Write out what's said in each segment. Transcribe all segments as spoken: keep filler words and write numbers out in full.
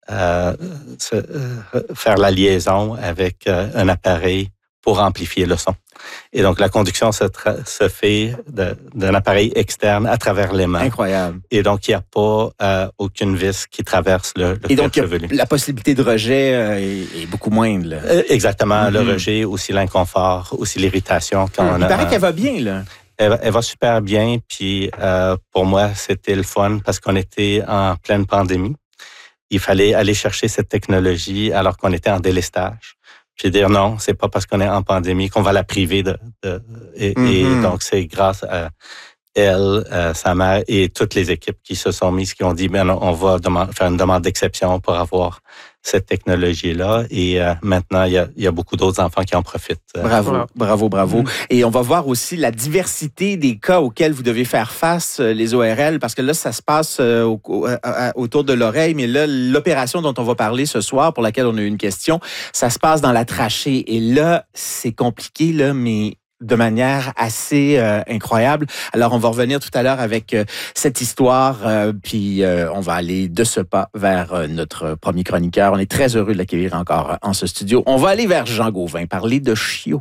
euh, se, euh, faire la liaison avec euh, un appareil pour amplifier le son. Et donc, la conduction se, tra- se fait de, d'un appareil externe à travers les mains. Incroyable. Et donc, il n'y a pas euh, aucune vis qui traverse le, le Et donc, cuir chevelu. la possibilité de rejet euh, est, est beaucoup moindre. Là. Euh, exactement. Mm-hmm. Le rejet, aussi l'inconfort, aussi l'irritation. Quand hum, on il a, paraît qu'elle va bien, là. Elle, elle va super bien. Puis, euh, pour moi, c'était le fun parce qu'on était en pleine pandémie. Il fallait aller chercher cette technologie alors qu'on était en délestage. Puis dire non, c'est pas parce qu'on est en pandémie qu'on va la priver de... de et, mm-hmm. et donc, c'est grâce à elle, euh, sa mère et toutes les équipes qui se sont mises, qui ont dit, ben on va demand, faire une demande d'exception pour avoir cette technologie-là. Et euh, maintenant, il y a, il y a beaucoup d'autres enfants qui en profitent. Bravo, voilà. bravo, bravo. Mm-hmm. Et on va voir aussi la diversité des cas auxquels vous devez faire face, les O R L, parce que là, ça se passe euh, au, au, à, autour de l'oreille, mais là, l'opération dont on va parler ce soir, pour laquelle on a eu une question, ça se passe dans la trachée. Et là, c'est compliqué, là, mais de manière assez euh, incroyable. Alors, on va revenir tout à l'heure avec euh, cette histoire, euh, puis euh, on va aller de ce pas vers euh, notre premier chroniqueur. On est très heureux de l'accueillir encore euh, en ce studio. On va aller vers Jean Gauvin, parler de chiots.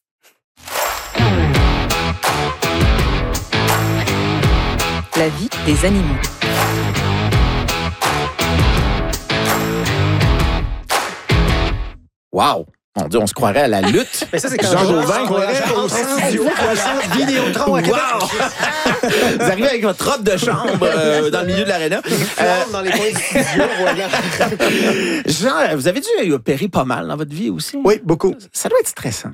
La vie des animaux. Wow! Mon Dieu, on se croirait à la lutte. Mais ça, c'est quand Jean Gauvin. On croirait au studio, au Vidéotron à Québec. Wow. Vous arrivez avec votre robe de chambre euh, dans le milieu de l'aréna. Euh, dans les coins du studio, voilà. Jean, vous avez dû opérer pas mal dans votre vie aussi? Oui, beaucoup. Ça doit être stressant.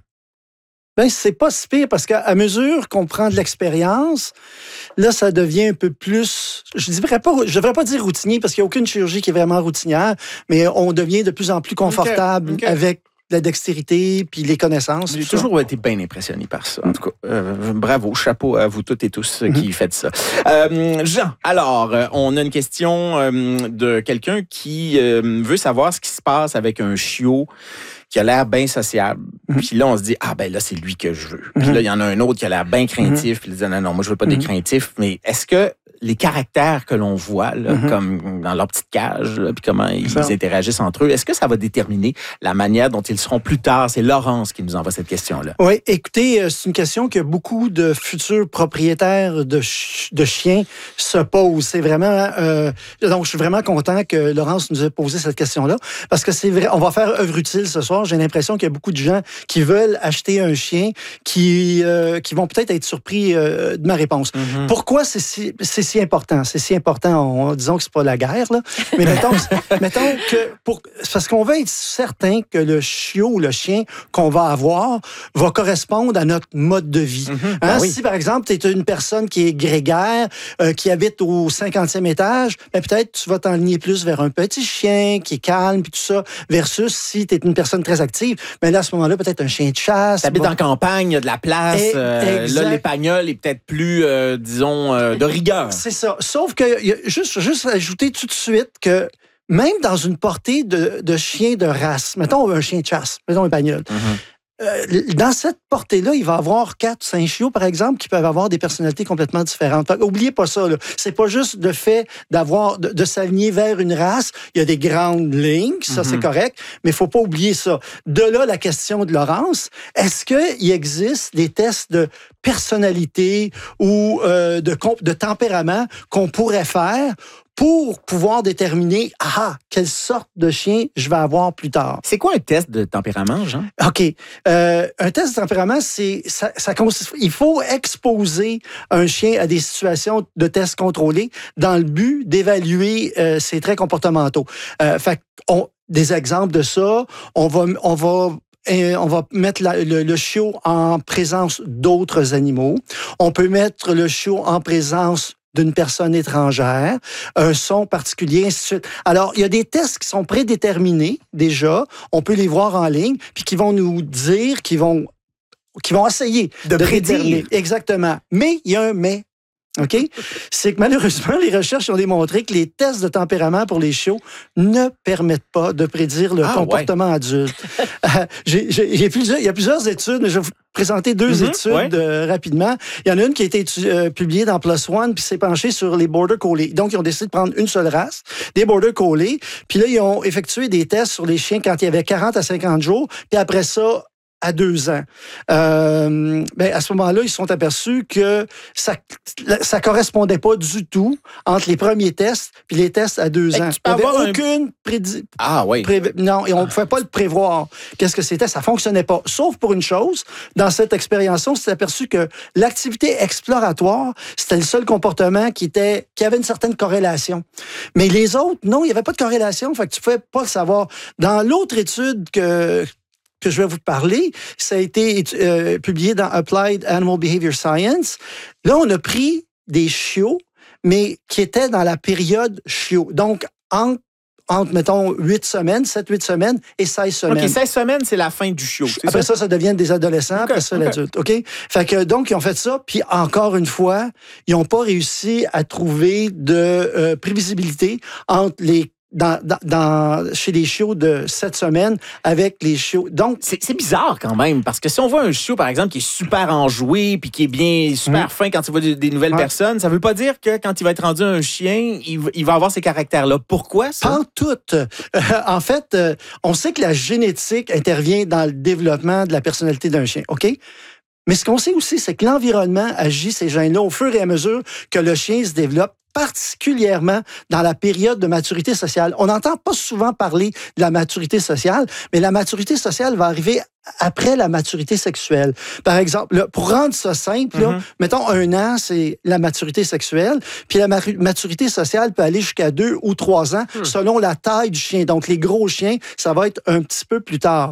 Ben, c'est pas si pire parce qu'à mesure qu'on prend de l'expérience, là, ça devient un peu plus, je devrais pas, je devrais pas dire routinier parce qu'il n'y a aucune chirurgie qui est vraiment routinière, mais on devient de plus en plus confortable okay, okay. avec la dextérité puis les connaissances. J'ai toujours été bien impressionné par ça. En tout cas, euh, bravo, chapeau à vous toutes et tous mm-hmm. qui faites ça. Euh, Jean, alors, euh, on a une question euh, de quelqu'un qui euh, veut savoir ce qui se passe avec un chiot qui a l'air bien sociable. Mm-hmm. Puis là, on se dit, ah ben là, c'est lui que je veux. Mm-hmm. Puis là, il y en a un autre qui a l'air bien craintif. Mm-hmm. Puis il dit, non, non, moi, je veux pas mm-hmm. des craintifs. Mais est-ce que les caractères que l'on voit, là, mm-hmm. comme dans leur petite cage, là, puis comment ils ça. interagissent entre eux, est-ce que ça va déterminer la manière dont ils seront plus tard? C'est Laurence qui nous envoie cette question-là. Oui, écoutez, c'est une question que beaucoup de futurs propriétaires de, ch- de chiens se posent. C'est vraiment... Euh, donc, je suis vraiment content que Laurence nous ait posé cette question-là, parce que c'est vrai, on va faire œuvre utile ce soir. J'ai l'impression qu'il y a beaucoup de gens qui veulent acheter un chien qui, euh, qui vont peut-être être surpris euh, de ma réponse. Mm-hmm. Pourquoi c'est si, c'est si important? C'est si important, on, disons que c'est pas la guerre, là, mais mettons, mettons que... Pour, parce qu'on veut être certain que le chiot ou le chien qu'on va avoir va correspondre à notre mode de vie. Mm-hmm. Hein? Ben oui. Si, par exemple, tu es une personne qui est grégaire, euh, qui habite au cinquantième étage, ben, peut-être tu vas t'enligner plus vers un petit chien qui est calme, puis tout ça, versus si tu es une personne très active, mais là, à ce moment-là, peut-être un chien de chasse. T'habites bon. en campagne, il y a de la place. Et, euh, là, l'épagnol est peut-être plus, euh, disons, euh, de rigueur. C'est ça. Sauf que, y a juste, juste ajouter tout de suite que même dans une portée de, de chiens de race, mettons un chien de chasse, mettons un épagnol, mm-hmm. Euh, dans cette portée-là, il va y avoir quatre, cinq chiots, par exemple, qui peuvent avoir des personnalités complètement différentes. Oubliez pas ça, là. C'est pas juste le fait d'avoir, de, de s'aligner vers une race. Il y a des grandes lignes, ça, mm-hmm. c'est correct, mais il faut pas oublier ça. De là, la question de Laurence, est-ce qu'il existe des tests de personnalité ou euh, de, de tempérament qu'on pourrait faire pour pouvoir déterminer, ah, quelle sorte de chien je vais avoir plus tard. C'est quoi un test de tempérament, Jean? OK. Euh, un test de tempérament, c'est, ça, ça consiste, il faut exposer un chien à des situations de tests contrôlés dans le but d'évaluer euh, ses traits comportementaux. Euh, fait on, des exemples de ça, on va, on va Et on va mettre la, le, le chiot en présence d'autres animaux. On peut mettre le chiot en présence d'une personne étrangère, un son particulier, ainsi de suite. Alors, il y a des tests qui sont prédéterminés déjà, on peut les voir en ligne, puis qui vont nous dire, qui vont, qui vont essayer de, de prédire. Exactement. Mais il y a un mais. OK? C'est que malheureusement, les recherches ont démontré que les tests de tempérament pour les chiots ne permettent pas de prédire le ah, comportement ouais. adulte. euh, j'ai, j'ai, j'ai plusieurs, il y a plusieurs études, mais je vais vous présenter deux mm-hmm, études ouais. euh, rapidement. Il y en a une qui a été euh, publiée dans PLOS ONE, puis s'est penchée sur les Border Collie. Donc, ils ont décidé de prendre une seule race, des Border Collie, puis là, ils ont effectué des tests sur les chiens quand il y avait quarante à cinquante jours, puis après ça, à deux ans. Euh, ben à ce moment-là, ils se sont aperçus que ça ça correspondait pas du tout entre les premiers tests puis les tests à deux ans. Il n'y avait aucune un... prédi... Ah oui. Pré... Non, et on ne pouvait pas le prévoir. Qu'est-ce que c'était? Ça fonctionnait pas. Sauf pour une chose, dans cette expérience, on s'est aperçu que l'activité exploratoire, c'était le seul comportement qui était qui avait une certaine corrélation. Mais les autres, non, il n'y avait pas de corrélation. Fait que tu ne pouvais pas le savoir. Dans l'autre étude que que je vais vous parler, ça a été euh, publié dans Applied Animal Behavior Science. Là, on a pris des chiots, mais qui étaient dans la période chiot. Donc, entre, entre mettons, huit semaines, sept huit semaines et seize semaines. OK, seize semaines, c'est la fin du chiot. Après ça? ça, ça devient des adolescents, okay, après ça, okay. l'adulte. OK? Fait que, donc, ils ont fait ça, puis encore une fois, ils n'ont pas réussi à trouver de euh, prévisibilité entre les Dans, dans, dans, chez les chiots de sept semaines avec les chiots. Donc, c'est, c'est bizarre quand même, parce que si on voit un chiot, par exemple, qui est super enjoué puis qui est bien super mmh. fin quand il voit des, des nouvelles ouais. personnes, ça veut pas dire que quand il va être rendu un chien, il, il va avoir ces caractères-là. Pourquoi ça? Pas tout. Euh, en fait, euh, on sait que la génétique intervient dans le développement de la personnalité d'un chien, OK? Mais ce qu'on sait aussi, c'est que l'environnement agit ces gènes-là au fur et à mesure que le chien se développe, particulièrement dans la période de maturité sociale. On n'entend pas souvent parler de la maturité sociale, mais la maturité sociale va arriver après la maturité sexuelle. Par exemple, là, pour rendre ça simple, mm-hmm. là, mettons un an, c'est la maturité sexuelle, puis la maturité sociale peut aller jusqu'à deux ou trois ans mm. selon la taille du chien. Donc, les gros chiens, ça va être un petit peu plus tard.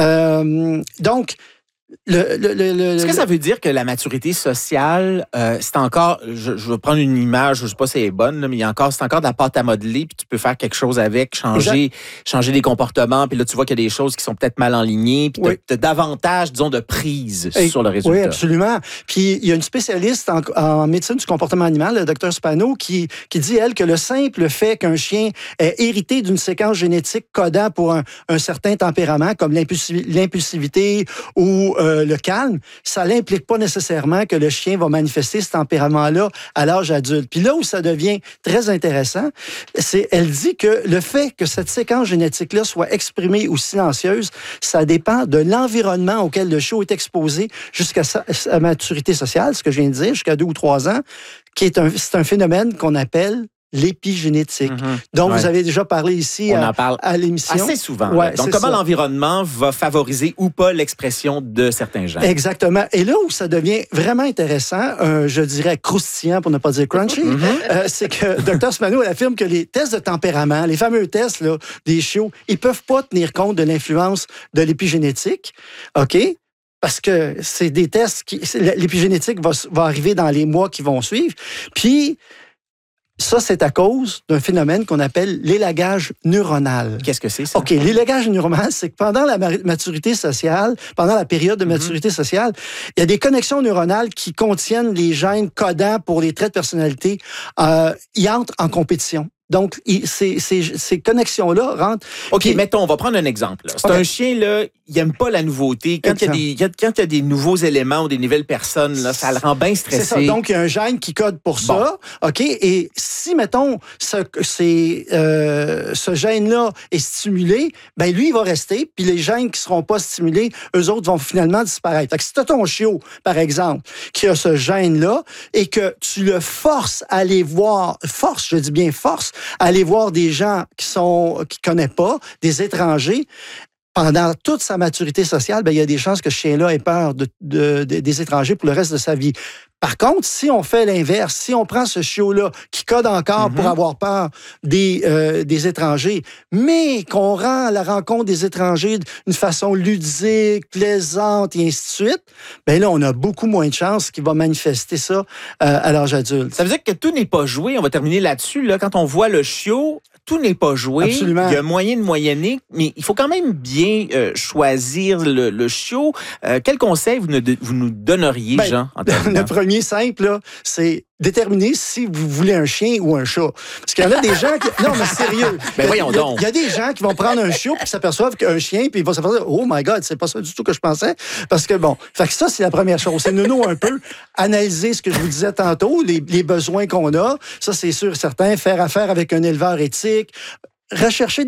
Euh, donc, Le, le, le, le, Est-ce que ça veut dire que la maturité sociale, euh, c'est encore, je, je vais prendre une image, je ne sais pas si elle est bonne, là, mais il y a encore, c'est encore de la pâte à modeler, puis tu peux faire quelque chose avec, changer, changer des comportements, puis là, tu vois qu'il y a des choses qui sont peut-être mal enlignées, puis oui. tu as davantage, disons, de prise Et, sur le résultat. Oui, absolument. Puis il y a une spécialiste en, en médecine du comportement animal, le docteur Spano, qui, qui dit, elle, que le simple fait qu'un chien est hérité d'une séquence génétique codant pour un, un certain tempérament, comme l'impulsi- l'impulsivité ou Euh, le calme, ça n'implique pas nécessairement que le chien va manifester ce tempérament-là à l'âge adulte. Puis là où ça devient très intéressant, c'est elle dit que le fait que cette séquence génétique-là soit exprimée ou silencieuse, ça dépend de l'environnement auquel le chiot est exposé jusqu'à sa, sa maturité sociale, ce que je viens de dire, jusqu'à deux ou trois ans, qui est un, c'est un phénomène qu'on appelle l'épigénétique. Mm-hmm. Donc, ouais. vous avez déjà parlé ici à, à l'émission. Assez souvent. Ouais, Donc, comment ça. l'environnement va favoriser ou pas l'expression de certains gènes. Exactement. Et là où ça devient vraiment intéressant, euh, je dirais croustillant pour ne pas dire crunchy, mm-hmm. euh, c'est que docteur Spano elle affirme que les tests de tempérament, les fameux tests là, des chiots, ils peuvent pas tenir compte de l'influence de l'épigénétique. OK? Parce que c'est des tests qui... L'épigénétique va, va arriver dans les mois qui vont suivre. Puis, ça, c'est à cause d'un phénomène qu'on appelle l'élagage neuronal. Qu'est-ce que c'est, ça? OK, l'élagage neuronal, c'est que pendant la maturité sociale, pendant la période de maturité mm-hmm. sociale, il y a des connexions neuronales qui contiennent les gènes codants pour les traits de personnalité. Euh, ils entrent en compétition. Donc, il, ces, ces, ces connexions-là rentrent... OK, puis, mettons, on va prendre un exemple. Là. C'est okay. un chien, là, il n'aime pas la nouveauté. Quand il, y a des, quand il y a des nouveaux éléments ou des nouvelles personnes, là, ça le rend bien stressé. C'est ça. Donc, il y a un gène qui code pour bon. ça. OK? Et si, mettons, ce, c'est, euh, ce gène-là est stimulé, ben lui, il va rester. Puis les gènes qui ne seront pas stimulés, eux autres vont finalement disparaître. Fait que si tu as ton chiot, par exemple, qui a ce gène-là et que tu le forces à aller voir, force, je dis bien force, aller voir des gens qui sont qui connaissent pas, des étrangers, pendant toute sa maturité sociale, ben, il y a des chances que ce chien-là ait peur de, de, de, des étrangers pour le reste de sa vie. Par contre, si on fait l'inverse, si on prend ce chiot-là qui code encore mm-hmm. pour avoir peur des, euh, des étrangers, mais qu'on rend la rencontre des étrangers d'une façon ludique, plaisante et ainsi de suite, bien là, on a beaucoup moins de chances qu'il va manifester ça euh, à l'âge adulte. Ça veut dire que tout n'est pas joué. On va terminer là-dessus. Là, quand on voit le chiot, tout n'est pas joué. Absolument. Il y a moyen de moyenner, mais il faut quand même bien euh, choisir le, le chiot. Euh, quel conseil vous, ne, vous nous donneriez, ben, Jean? En le premier simple, là, c'est déterminer si vous voulez un chien ou un chat. Parce qu'il y en a des gens qui... Non, mais sérieux. Ben voyons il y a, donc. Il y a des gens qui vont prendre un chiot puis s'aperçoivent qu'un chien, puis ils vont s'apercevoir, oh my God, c'est pas ça du tout que je pensais. Parce que bon, fait que ça, c'est la première chose. C'est nono un peu analyser ce que je vous disais tantôt, les, les besoins qu'on a. Ça, c'est sûr, certain. Faire affaire avec un éleveur éthique. Rechercher